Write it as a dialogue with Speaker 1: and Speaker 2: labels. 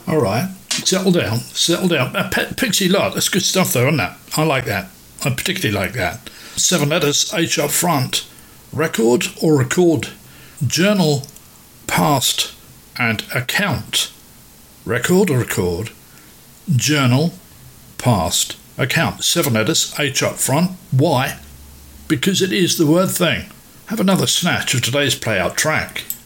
Speaker 1: All right. Settle down. Settle down. Pixie Lott. That's good stuff, though, isn't it? I like that. I particularly like that. 7 letters, H up front. Record or record? Journal, past, and account. Record or record? Journal, past, account. 7 letters, H up front. Why? Because it is the word thing. Have another snatch of today's play-out track.